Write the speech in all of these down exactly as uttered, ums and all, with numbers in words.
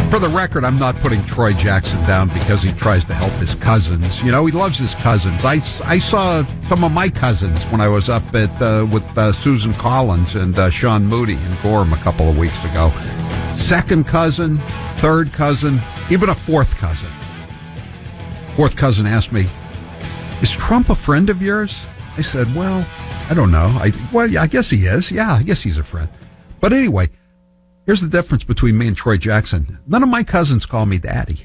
For the record, I'm not putting Troy Jackson down because he tries to help his cousins. You know, he loves his cousins. I, I saw some of my cousins when I was up at uh, with uh, Susan Collins and uh, Sean Moody in Gorham a couple of weeks ago. Second cousin, third cousin, even a fourth cousin. Fourth cousin asked me, "Is Trump a friend of yours?" I said, "Well, I don't know. I well, I guess he is. Yeah, I guess he's a friend." But anyway, here's the difference between me and Troy Jackson. None of my cousins call me daddy.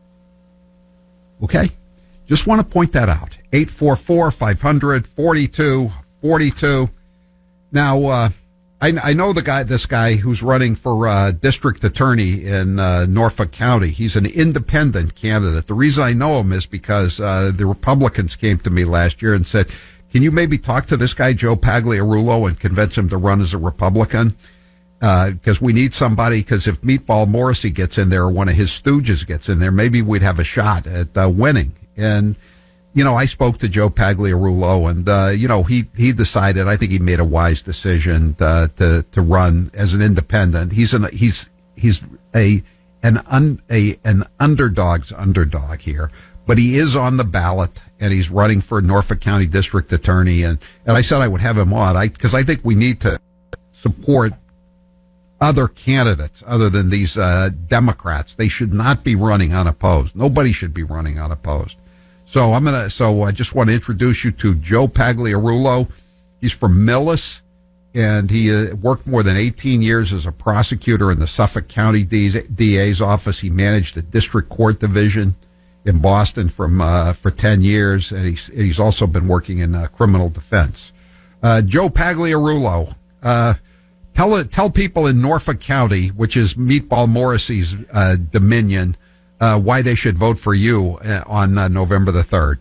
Okay? Just want to point that out. eight four four, five hundred, forty-two forty-two. Now, uh, I, I know the guy, this guy who's running for uh, district attorney in uh, Norfolk County. He's an independent candidate. The reason I know him is because uh, the Republicans came to me last year and said, "Can you maybe talk to this guy, Joe Pagliarulo, and convince him to run as a Republican? Because uh, we need somebody, because if Meatball Morrissey gets in there or one of his stooges gets in there, maybe we'd have a shot at uh, winning." And, you know, I spoke to Joe Pagliarulo, and, uh, you know, he, he decided, I think he made a wise decision uh, to to run as an independent. He's an he's he's a an un, a an underdog's underdog here, but he is on the ballot, and he's running for Norfolk County District Attorney. And, and I said I would have him on, I because I think we need to support other candidates other than these uh, Democrats. They should not be running unopposed. Nobody should be running unopposed. So I'm gonna. So I just want to introduce you to Joe Pagliarulo. He's from Millis, and he uh, worked more than eighteen years as a prosecutor in the Suffolk County D A's office. He managed a district court division in Boston from uh, for ten years, and he's he's also been working in uh, criminal defense. Uh, Joe Pagliarulo. Uh, Tell tell people in Norfolk County, which is Meatball Morrissey's uh, dominion, uh, why they should vote for you uh, on uh, November the third.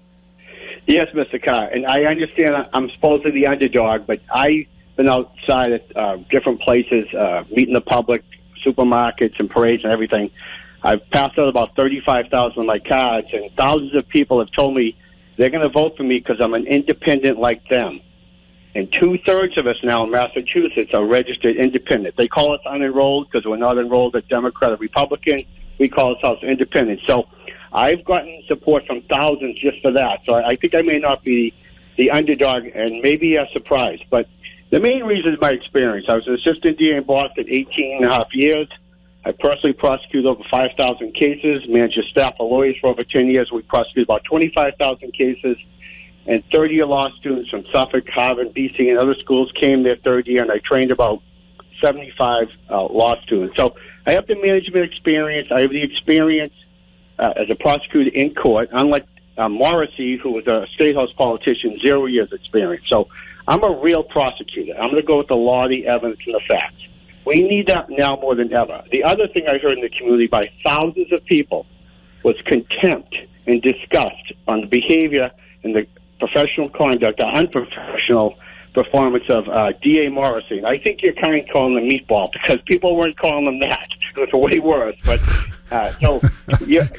Yes, Mister Carr, and I understand I'm supposed to be the underdog, but I've been outside at uh, different places, uh, meeting the public, supermarkets and parades and everything. I've passed out about thirty-five thousand of my cards, and thousands of people have told me they're going to vote for me because I'm an independent like them. And two-thirds of us now in Massachusetts are registered independent. They call us unenrolled because we're not enrolled at Democrat or Republican. We call ourselves independent. So I've gotten support from thousands just for that. So I think I may not be the underdog and maybe a surprise. But the main reason is my experience. I was an assistant D A in Boston eighteen and a half years. I personally prosecuted over five thousand cases, managed a staff of lawyers for over ten years. We prosecuted about twenty-five thousand cases. And thirty-year law students from Suffolk, Harvard, B C, and other schools came their third year, and I trained about seventy-five uh, law students. So I have the management experience. I have the experience uh, as a prosecutor in court, unlike uh, Morrissey, who was a state house politician, zero years experience. So I'm a real prosecutor. I'm going to go with the law, the evidence, and the facts. We need that now more than ever. The other thing I heard in the community by thousands of people was contempt and disgust on the behavior and the professional conduct, or unprofessional performance of uh, D A Morrissey. And I think you're kind of calling him Meatball because people weren't calling him that. It was way worse. But uh, so, yeah.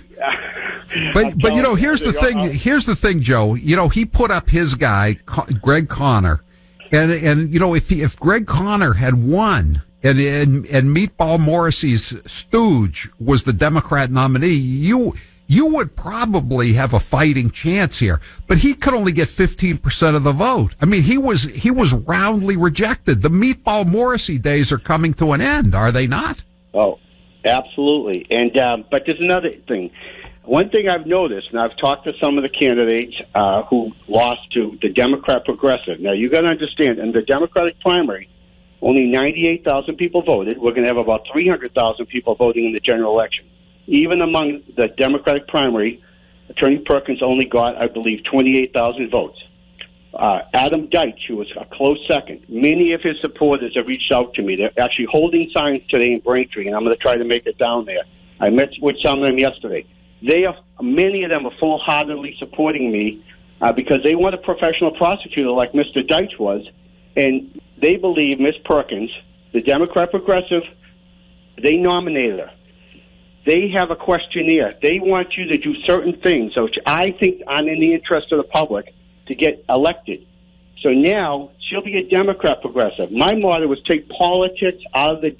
but but you know, here's the thing. Here's the thing, Joe. You know, he put up his guy, Greg Conner, and and you know, if he, if Greg Conner had won, and and and Meatball Morrissey's stooge was the Democrat nominee, you. You would probably have a fighting chance here, but he could only get fifteen percent of the vote. I mean, he was he was roundly rejected. The Meatball Morrissey days are coming to an end, are they not? Oh, absolutely. And um, but there's another thing. One thing I've noticed, and I've talked to some of the candidates uh, who lost to the Democrat Progressive. Now, you got to understand, in the Democratic primary, only ninety-eight thousand people voted. We're going to have about three hundred thousand people voting in the general election. Even among the Democratic primary, Attorney Perkins only got, I believe, twenty-eight thousand votes. Uh, Adam Deitch, who was a close second, many of his supporters have reached out to me. They're actually holding signs today in Braintree, and I'm going to try to make it down there. I met with some of them yesterday. They are, many of them are full-heartedly supporting me uh, because they want a professional prosecutor like Mister Deitch was, and they believe Miz Perkins, the Democrat Progressive, they nominated her. They have a questionnaire. They want you to do certain things, which I think are in the interest of the public, to get elected. So now she'll be a Democrat progressive. My motto was take politics out of the